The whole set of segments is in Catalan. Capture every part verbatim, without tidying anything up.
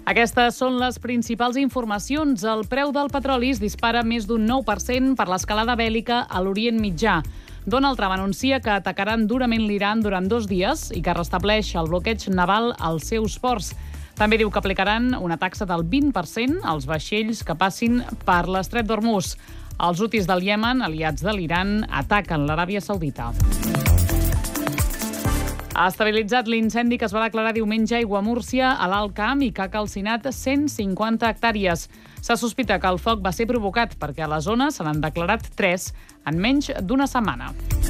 Aquestes són les principals informacions. El preu del petroli es dispara més d'un nou per cent per l'escalada bèl·lica a l'Orient Mitjà. Donald Trump anuncia que atacaran durament l'Iran durant dos dies i que restableix el bloqueig naval als seus ports. També diu que aplicaran una taxa del vint per cent als vaixells que passin per l'estret d'Hormuz. Els hutis del Iemen, aliats de l'Iran, ataquen l'Aràbia Saudita. Ha estabilitzat l'incendi que es va declarar diumenge a Aiguamúrcia, a l'Alt Camp, i que ha calcinat cent cinquanta hectàrees. Se sospita que el foc va ser provocat perquè a la zona se n'han declarat tres en menys d'una setmana.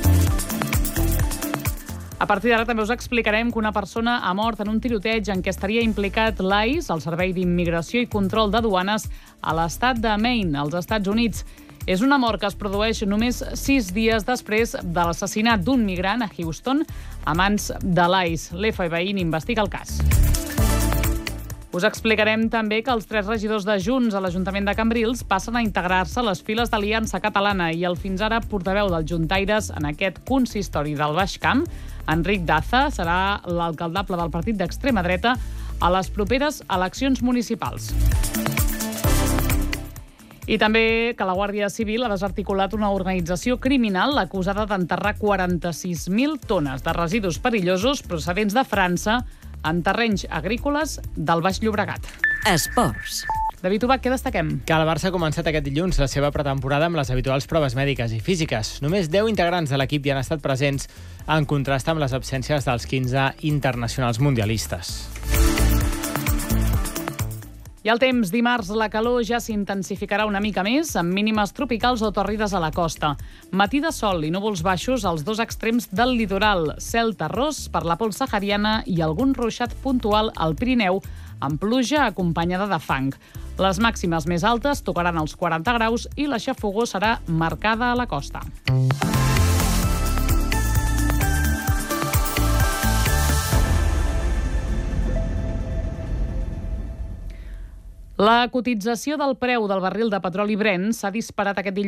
A partir d'ara també us explicarem que una persona ha mort en un tiroteig en què estaria implicat l'I C E, el Servei d'Immigració i Control de Duanes, a l'estat de Maine, als Estats Units. És una mort que es produeix només sis dies després de l'assassinat d'un migrant a Houston a mans de l'I C E. L'F B I n'investiga el cas. Us explicarem també que els tres regidors de Junts a l'Ajuntament de Cambrils passen a integrar-se a les files d'Aliança Catalana i el fins ara portaveu dels juntaires en aquest consistori del Baix Camp, Enric Daza, serà l'alcaldable del partit d'extrema dreta a les properes eleccions municipals. I també que la Guàrdia Civil ha desarticulat una organització criminal acusada d'enterrar quaranta-sis mil tones de residus perillosos procedents de França en terrenys agrícoles del Baix Llobregat. Esports. David Ubach, què destaquem? Que el Barça ha començat aquest dilluns la seva pretemporada amb les habituals proves mèdiques i físiques. Només deu integrants de l'equip hi han estat presents, en contrast amb les absències dels quinze internacionals mundialistes. I el temps, dimarts la calor ja s'intensificarà una mica més, amb mínimes tropicals o torrides a la costa. Matí de sol i núvols baixos als dos extrems del litoral, cel terrós per la pols sahariana i algun ruixat puntual al Pirineu, amb pluja acompanyada de fang. Les màximes més altes tocaran els quaranta graus i la xafogor serà marcada a la costa. La cotització del preu del barril de petroli Brent s'ha disparat aquest dilluns